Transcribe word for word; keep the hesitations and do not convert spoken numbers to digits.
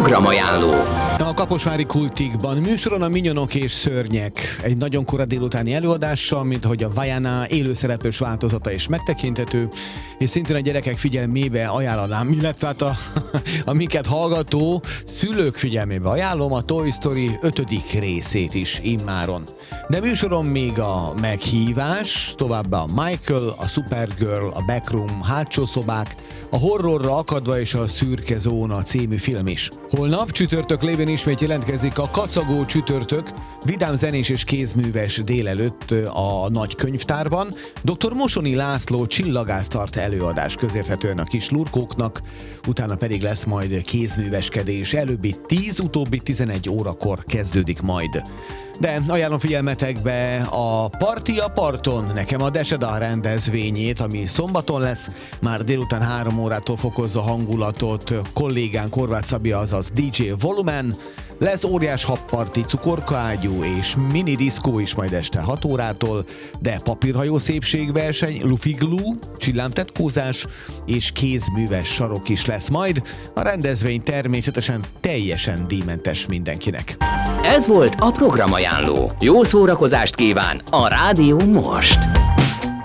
programajánló. A Kaposvári Kultikban műsoron a Minyonok és Szörnyek. Egy nagyon kora délutáni előadással, mint hogy a Vaiana élőszereplős változata is megtekinthető, és szintén a gyerekek figyelmébe ajánlanám, illetve hát a, a minket hallgató szülők figyelmébe ajánlom a Toy Story ötödik részét is immáron. De műsoron még a Meghívás, továbbá a Michael, a Supergirl, a Backroom, Hátsó szobák, a Horrorra akadva és a Szürke zóna című film is. Holnap csütörtök lévén ismét jelentkezik a Kacagó csütörtök, vidám zenés és kézműves délelőtt a Nagy Könyvtárban. doktor Mosoni László csillagász tart előadás közérthetően a kis lurkóknak, utána pedig lesz majd kézműveskedés, előbbi tíz, utóbbi tizenegy órakor kezdődik majd. De ajánlom figyelmetekbe a Parti a parton, nekem a Deseda rendezvényét, ami szombaton lesz, már délután három órától fokozza hangulatot kollégánk Horváth Szabi, azaz dé dzsé Volumen, lesz óriás habparti, cukorkaágyú és mini diszkó is majd este hat órától, de papírhajó szépségverseny, lufiglú, csillámtetkózás és kézműves sarok is lesz majd. A rendezvény természetesen teljesen díjmentes mindenkinek. Ez volt a programajánló. Jó szórakozást kíván a Rádió most!